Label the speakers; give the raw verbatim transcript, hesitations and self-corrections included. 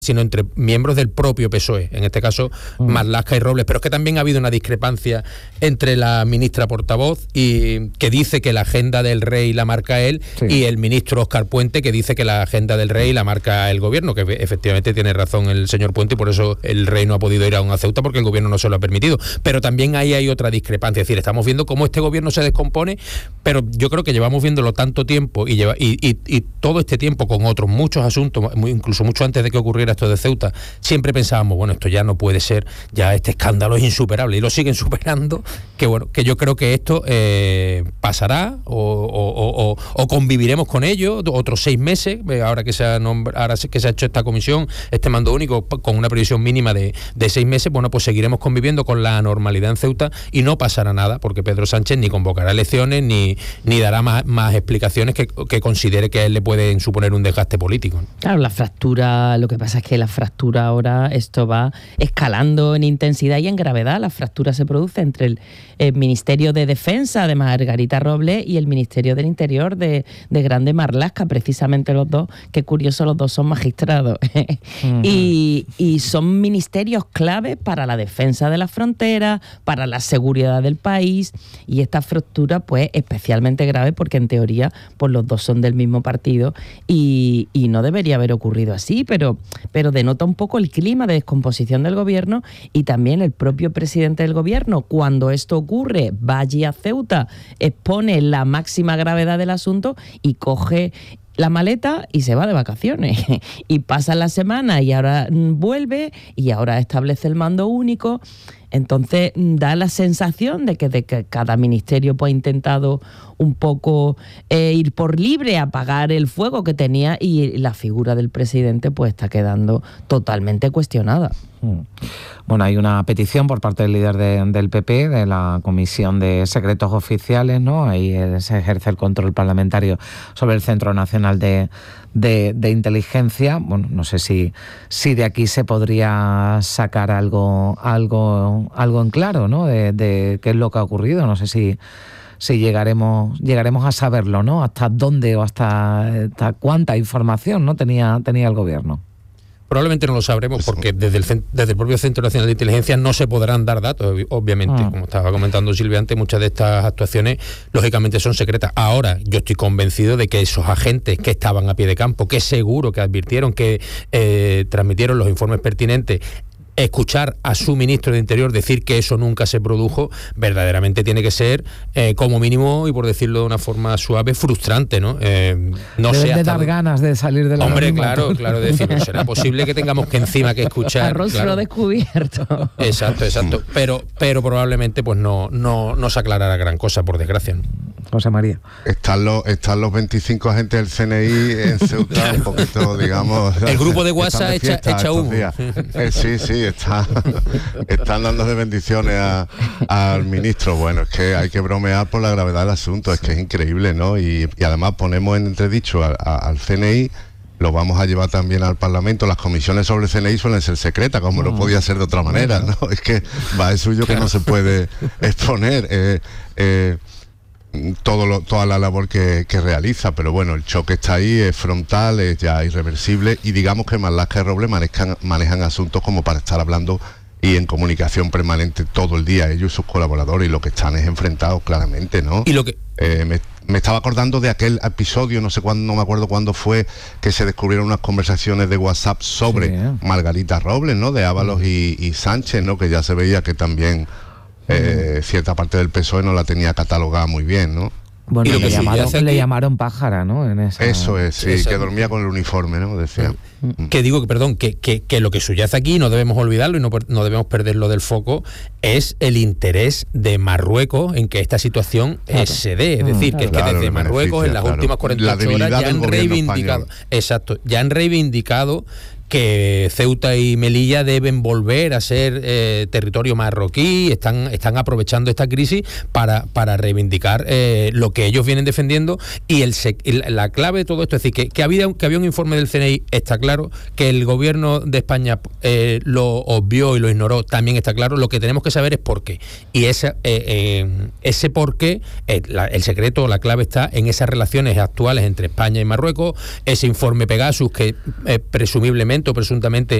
Speaker 1: sino entre miembros del propio P S O E, en este caso mm. Marlaska y Robles. Pero es que también ha habido una discrepancia entre la ministra portavoz, y que dice que la agenda del rey la marca él, sí. y el ministro Óscar Puente, que dice que la agenda del rey la marca el gobierno, que efectivamente tiene razón el señor Puente, y por eso el rey no ha podido ir aún a Ceuta, porque el gobierno no se lo ha permitido. Pero también ahí hay otra discrepancia, es decir, estamos viendo cómo este gobierno se descompone, pero yo creo que llevamos viéndolo tanto tiempo, y, lleva, y, y, y todo este tiempo con otros muchos asuntos, incluso mucho antes de que ocurriera esto de Ceuta, siempre pensábamos, bueno, esto ya no puede ser, ya este escándalo es insuperable, y lo siguen superando, que bueno, que yo creo que esto eh, pasará, o, o, o, o conviviremos con ello otros seis meses, ahora que se ha nombr- ahora que se ha hecho esta comisión, este mando único, con una previsión mínima de, de seis meses, bueno, pues seguiremos conviviendo con la normalidad en Ceuta, y no pasará nada, porque Pedro Sánchez ni convocará elecciones, ni, ni dará más, más explicaciones que, que considere que a él le pueden suponer un desgaste político, ¿no?
Speaker 2: Claro, la fractura, lo que pasa es que la fractura ahora, esto va escalando en intensidad y en gravedad. La fractura se produce entre el, el Ministerio de Defensa de Margarita Robles y el Ministerio del Interior de, de Grande Marlaska, precisamente los dos, qué curioso, los dos son magistrados. Uh-huh. y, y son ministerios clave para la defensa de la frontera, para la seguridad del país, y esta fractura pues especialmente grave porque en teoría pues los dos son del mismo partido, y, y no debería haber ocurrido así, pero, pero denota un poco el clima de descomposición del gobierno, y también el propio presidente del gobierno, cuando esto ocurre, va allí a Ceuta, expone la máxima gravedad del asunto y coge la maleta y se va de vacaciones, y pasa la semana y ahora vuelve y ahora establece el mando único. Entonces da la sensación de que, de que cada ministerio pues, ha intentado un poco eh, ir por libre, apagar el fuego que tenía, y la figura del presidente pues está quedando totalmente cuestionada.
Speaker 3: Bueno, hay una petición por parte del líder de, del P P, de la Comisión de Secretos Oficiales, ¿no? Ahí se ejerce el control parlamentario sobre el Centro Nacional de, de, de Inteligencia. Bueno, no sé si, si de aquí se podría sacar algo, algo, algo en claro, ¿no? De, de qué es lo que ha ocurrido. No sé si si llegaremos llegaremos a saberlo, ¿no? Hasta dónde o hasta, hasta cuánta información, ¿no? tenía tenía el gobierno.
Speaker 1: Probablemente no lo sabremos, porque desde el, desde el propio Centro Nacional de Inteligencia no se podrán dar datos, obviamente. Ah. Como estaba comentando Silvia antes, muchas de estas actuaciones lógicamente son secretas. Ahora, yo estoy convencido de que esos agentes que estaban a pie de campo, que seguro que advirtieron, que eh, transmitieron los informes pertinentes, escuchar a su ministro de Interior decir que eso nunca se produjo, verdaderamente tiene que ser, eh, como mínimo, y por decirlo de una forma suave, frustrante, ¿no? Eh, no
Speaker 3: Deben
Speaker 1: sé
Speaker 3: de dar dónde... ganas de salir de la
Speaker 1: Hombre, claro, claro, decir, ¿no será posible que tengamos que encima que escuchar?
Speaker 2: Arroz
Speaker 1: claro.
Speaker 2: descubierto.
Speaker 1: Exacto, exacto. Pero, pero probablemente pues no, no, no se aclarará gran cosa, por desgracia, ¿no?
Speaker 3: José María.
Speaker 4: Están los, están los veinticinco agentes del C N I en Ceuta, un poquito, digamos...
Speaker 1: El grupo de WhatsApp echa, echa humo.
Speaker 4: Eh, sí, sí, está, están dándole bendiciones a, al ministro. Bueno, es que hay que bromear por la gravedad del asunto, es que es increíble, ¿no? Y, y además ponemos en entredicho a, a, al C N I, lo vamos a llevar también al Parlamento. Las comisiones sobre el C N I suelen ser secretas, como no podía ser de otra manera, ¿no? Es que va, es suyo que no se puede exponer. Eh, eh, todo lo, toda la labor que, que realiza, pero bueno, el choque está ahí, es frontal, es ya irreversible, y digamos que Marlaska y Robles manejan, manejan asuntos como para estar hablando y en comunicación permanente todo el día, ellos y sus colaboradores, y lo que están es enfrentados claramente, ¿no?
Speaker 1: Y lo que...
Speaker 4: Eh, me, me estaba acordando de aquel episodio, no sé cuándo, no me acuerdo cuándo fue, que se descubrieron unas conversaciones de WhatsApp sobre sí, eh. Margarita Robles, ¿no? De Ábalos y, y Sánchez, ¿no? Que ya se veía que también Eh, cierta parte del P S O E no la tenía catalogada muy bien, ¿no?
Speaker 3: Bueno,
Speaker 1: y lo
Speaker 3: le,
Speaker 1: que
Speaker 3: llamaron,
Speaker 1: aquí...
Speaker 3: le llamaron pájara, ¿no? En esa...
Speaker 4: Eso es, sí,
Speaker 1: Esa...
Speaker 4: que dormía con el uniforme, ¿no? Decía.
Speaker 1: Mm. Que digo que, perdón, que, que, que lo que subyace aquí, no debemos olvidarlo y no, no debemos perderlo del foco, es el interés de Marruecos en que esta situación claro. eh, se dé. Es decir, mm, que claro. es que desde Marruecos en las claro. últimas cuarenta y ocho horas ya han reivindicado, español. exacto, ya han reivindicado que Ceuta y Melilla deben volver a ser eh, territorio marroquí, están, están aprovechando esta crisis para, para reivindicar eh, lo que ellos vienen defendiendo, y el, la clave de todo esto es decir, que, que, había, que había un informe del C N I, está claro, que el gobierno de España eh, lo obvió y lo ignoró, también está claro, lo que tenemos que saber es por qué, y ese, eh, eh, ese por qué, eh, la, el secreto, la clave está en esas relaciones actuales entre España y Marruecos, ese informe Pegasus que eh, presumiblemente encubrimiento presuntamente